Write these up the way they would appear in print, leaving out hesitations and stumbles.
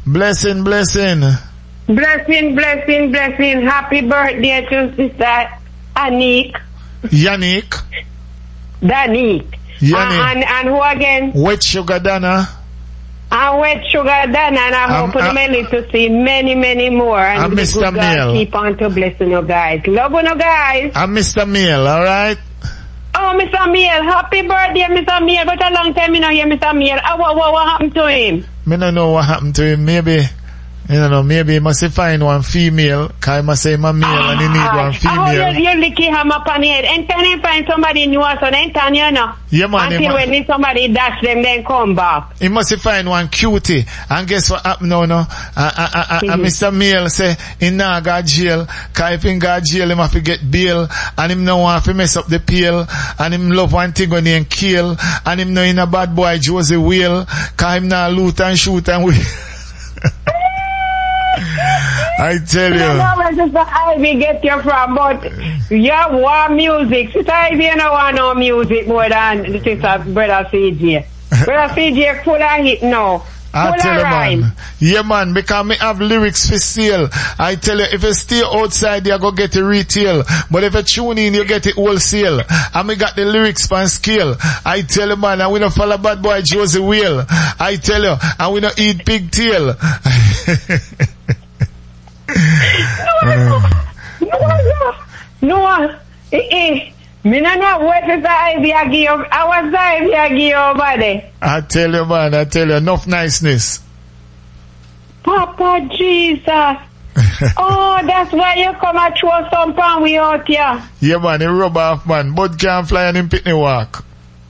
Blessing. Blessing. Happy birthday to Sister Anik. Yannick. Danik. And who again? Wet Sugar Dana. And Wet Sugar Dana. And I hope to see many more. And Mr. Miel. Keep on to blessing you guys. Love you guys. And Mr. Miel, alright? Oh, Mr. Miel. Happy birthday, Mr. Miel. But a long time you know hear Mr. Miel. What happened to him? Me don't know what happened to him. Maybe he must find one female, cause he must say my male and he need one female. You licking him up on the head. And can he find somebody new or so then can you know? Yeah, man. Until when somebody dash them, then come back. He must find one cutie. And guess what happened now, no? Mr. Miel say, he now got jail, cause if he got jail, he have to get bail, and him no want to mess up the peel, and him love one thing when he kill, and him no in a bad boy Josie Wheel, cause him now loot and shoot and wheel. I tell you. I don't know where Sister Ivy get you from, but you want music. Sister Ivy, you don't want no music more than Sister Brother CJ. Brother CJ full of hit now. I tell you, man. Yeah, man, because me have lyrics for sale. I tell you, if you stay outside, you go get it retail. But if you tune in, you get it wholesale. And me got the lyrics on scale. I tell you, man, and we don't follow bad boy Josie Wheel. I tell you, and we don't eat pigtail. No. Me no know what is the Ivy I give. I was the Ivy I give over there. I tell you, man, enough niceness. Papa Jesus. Oh, that's why you come and throw some pan we out here. Yeah, man, he rub off, man. But can't fly and him pitney walk.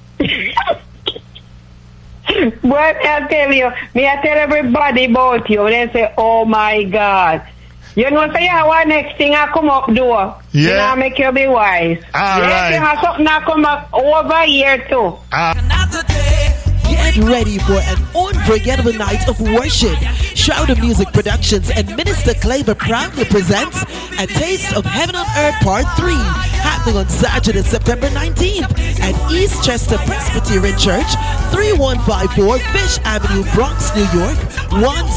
Boy, I tell everybody about you. They say, oh my God. You know, say, what next thing I come up do? Yeah. You know, make you be wise. All right. You have something I come back over here too. Get ready for an unforgettable night of worship. Shroud of Music Productions and Minister Claver proudly presents A Taste of Heaven on Earth Part 3, happening on Saturday, September 19th at East Chester Presbyterian Church, 3154 Fish Avenue, Bronx, New York,